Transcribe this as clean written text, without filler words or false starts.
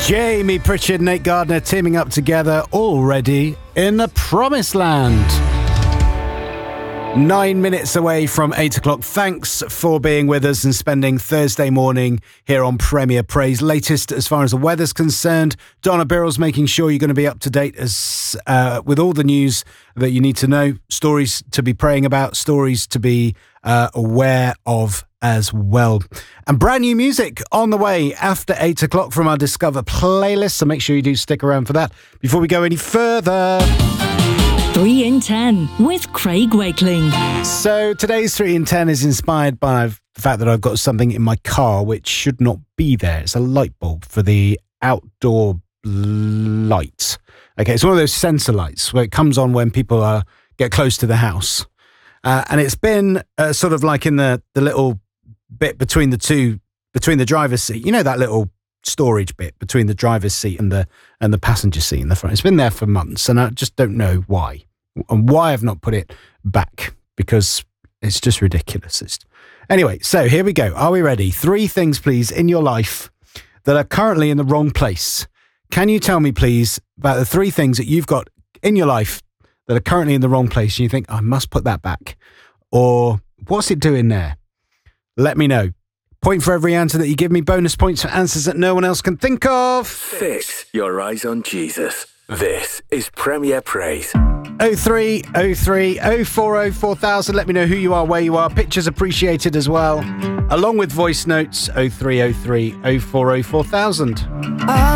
Jamie Pritchard, Nate Gardner teaming up together already in the promised land. 9 minutes away from 8 o'clock. Thanks for being with us and spending Thursday morning here on Premier Praise. Latest as far as the weather's concerned. Donna Birrell's making sure you're going to be up to date with all the news that you need to know. Stories to be praying about, stories to be aware of as well. And brand new music on the way after 8 o'clock from our Discover playlist. So make sure you do stick around for that. Before we go any further... 3 in 10 with Craig Wakeling. So today's 3 in 10 is inspired by the fact that I've got something in my car which should not be there. It's a light bulb for the outdoor light. Okay, it's one of those sensor lights where it comes on when people get close to the house. And it's been sort of like in the little bit between the driver's seat. You know, that little storage bit between the driver's seat and the passenger seat in the front. It's been there for months and I just don't know why. And why I've not put it back, because it's just ridiculous. Anyway, so here we go. Are we ready? 3 things, please, in your life that are currently in the wrong place. Can you tell me, please, about the 3 things that you've got in your life that are currently in the wrong place and you think, I must put that back? Or what's it doing there? Let me know. Point for every answer that you give me. Bonus points for answers that no one else can think of. Fix your eyes on Jesus. This is Premier Praise. 0303 040 4000. Let me know who you are, where you are. Pictures appreciated as well. Along with voice notes. 0303 040 4000.